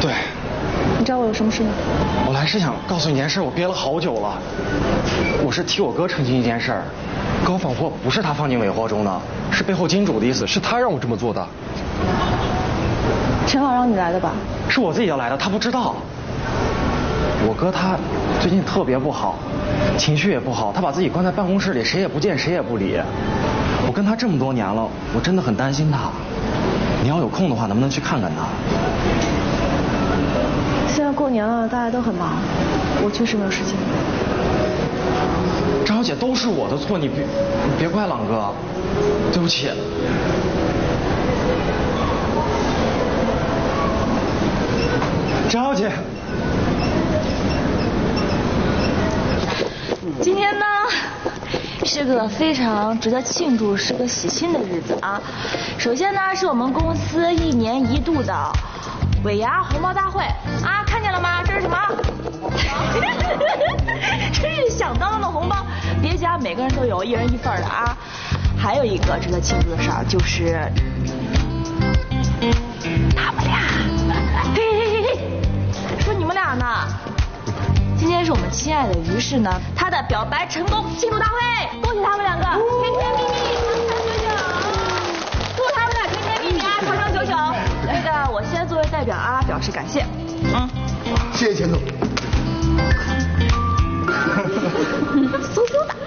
对。 你找我有什么事吗？ 我来是想告诉你一件事，我憋了好久了。我是替我哥澄清一件事，高仿货不是他放进尾货中的，是背后金主的意思，是他让我这么做的。 陈老让你来的吧？ 是我自己要来的，他不知道。我哥他最近特别不好，情绪也不好，他把自己关在办公室里，谁也不见，谁也不理。我跟他这么多年了，我真的很担心他。你要有空的话，能不能去看看他？ 现在过年了，大家都很忙，我确实没有时间。 张小姐，都是我的错，你别怪朗哥，对不起。张小姐， 今天呢是个非常值得庆祝、是个喜庆的日子啊。首先呢，是我们公司1年1度的尾牙红包大会啊，看见了吗？这是什么？这是响当当的红包，别家每个人都有，1人1份的啊。还有一个值得庆祝的事儿，就是他们俩。嘿，说你们俩呢？今天是我们亲爱的于是呢，他的表白成功庆祝大会，恭喜他们两个甜甜蜜蜜，祝他们俩甜甜蜜蜜啊，长长久久。那个，我先作为代表啊，表示感谢。 谢谢钱总。 苏苏的。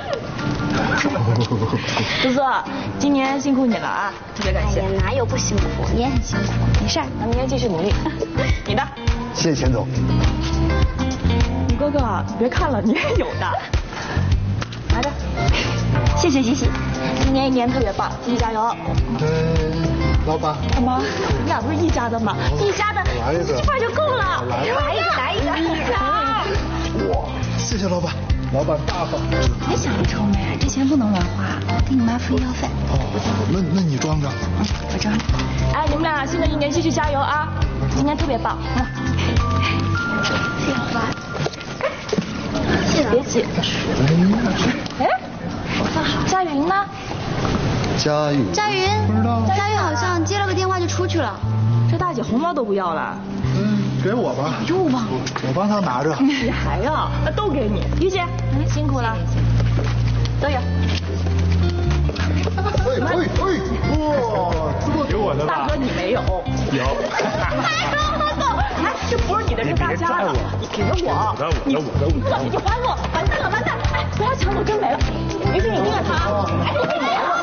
苏苏，今年辛苦你了啊，特别感谢。 哎呀，哪有不辛苦，你也很辛苦，没事儿，咱明天继续努力。 你的。 谢谢钱总。 你哥哥，你别看了，你也有的。拿着。谢谢西西，今年1年特别棒，继续加油。 老板。 干嘛？你们俩不是一家的吗？一家的，1块就够了。来一个。 哇，谢谢老板，老板大方。 别想着愁没，这钱不能乱花，给你妈付医药费。 哦，那你装着。 我装着。 哎，你们俩新的1年继续加油啊！今年特别棒。 谢谢老板。 别急。哎，佳云呢？ 佳云。 佳云，佳云好像接了个电话就出去了。 这大姐红包都不要了。 给我吧。 又忘了。 我帮她拿着。 你还要？那都给你。于姐，辛苦了。都有。 哇，有我的吧？ 大哥你没有。 有。 哎，这不是你的，是大家的。你给我。我的。你还我！完蛋了！哎，不要抢走，真没了。于是你盯着他。哎，你